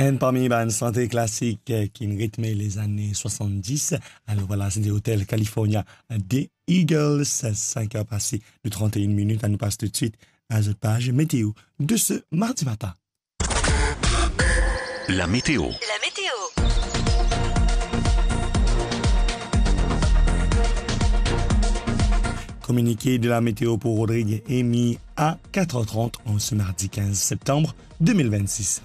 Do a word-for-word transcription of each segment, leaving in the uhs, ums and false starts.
Un parmi les santé classique euh, qui rythmait les années soixante-dix. Alors voilà, c'est des hôtels California des Eagles. cinq heures passées de trente et une minutes. On nous passe tout de suite à cette page météo de ce mardi matin. La météo. La météo. Communiqué de la météo pour Rodrigue émis à quatre heures trente en ce mardi quinze septembre deux mille vingt-six.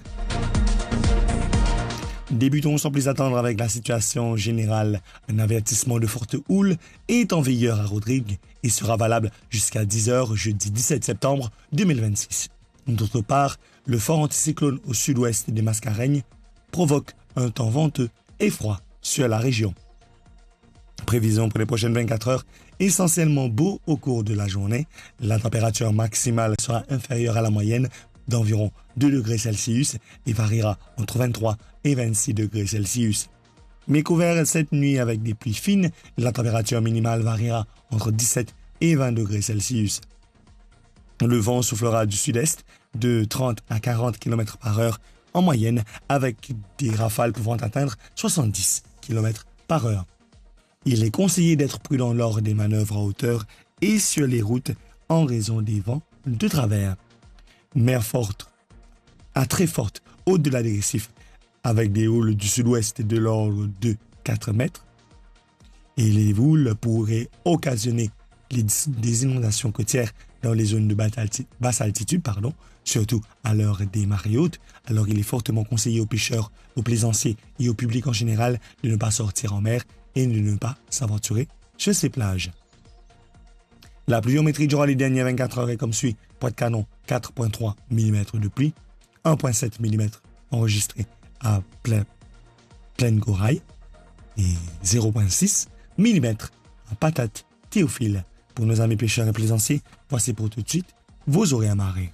Débutons sans plus attendre avec la situation générale. Un avertissement de forte houle est en vigueur à Rodrigue et sera valable jusqu'à dix heures jeudi dix-sept septembre deux mille vingt-six. D'autre part, le fort anticyclone au sud-ouest des Mascareignes provoque un temps venteux et froid sur la région. Prévision pour les prochaines vingt-quatre heures, essentiellement beau au cours de la journée. La température maximale sera inférieure à la moyenne d'environ deux degrés Celsius et variera entre vingt-trois et vingt-six degrés Celsius. Mais couvert cette nuit avec des pluies fines, la température minimale variera entre dix-sept et vingt degrés Celsius. Le vent soufflera du sud-est de trente à quarante kilomètres par heure en moyenne avec des rafales pouvant atteindre soixante-dix kilomètres par heure. Il est conseillé d'être prudent lors des manœuvres à hauteur et sur les routes en raison des vents de travers. Mer forte à très forte au-delà des récifs avec des houles du sud-ouest de l'ordre de quatre mètres. Et les houles pourraient occasionner les, des inondations côtières dans les zones de basse altitude, pardon, surtout à l'heure des marées hautes. Alors il est fortement conseillé aux pêcheurs, aux plaisanciers et au public en général de ne pas sortir en mer et de ne pas s'aventurer sur ces plages. La pluviométrie durant les dernières vingt-quatre heures est comme suit. Pointe-Canon, quatre virgule trois millimètres de pluie, un virgule sept millimètres enregistré à plein, Plaine Goraille et zéro virgule six millimètres à Patate Théophile. Pour nos amis pêcheurs et plaisanciers, voici pour tout de suite vos horaires marées.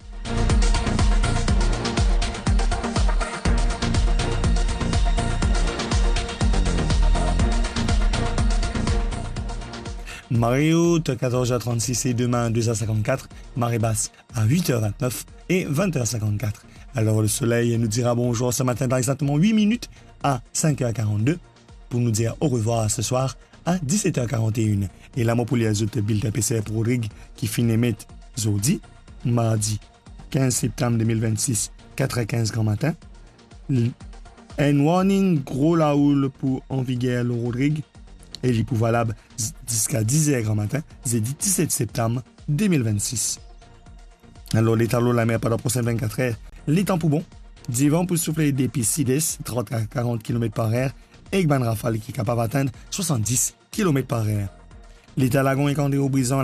Marée haute, quatorze heures trente-six et demain, deux heures cinquante-quatre. Marée basse à huit heures vingt-neuf et vingt heures cinquante-quatre. Alors le soleil nous dira bonjour ce matin dans exactement huit minutes à cinq heures quarante-deux pour nous dire au revoir ce soir à dix-sept heures quarante et un. Et la mot pour les autres billes P C R pour Rodrigue qui finit met Zodi, mardi quinze septembre deux mille vingt-six, quatre heures quinze grand matin. Un warning gros la houle pour en vigueur le Rodrigue. Et il est valable jusqu'à dix heures grand matin, c'est dix-sept septembre deux mille vingt-six. Alors, les tableaux de la mer pendant les prochaines vingt-quatre heures, les temps pour bon, du vent pour souffler des pistes sud-est, trente à quarante kilomètres par heure, et une rafale qui est capable d'atteindre soixante-dix kilomètres par heure. Les talagon et candéo brisants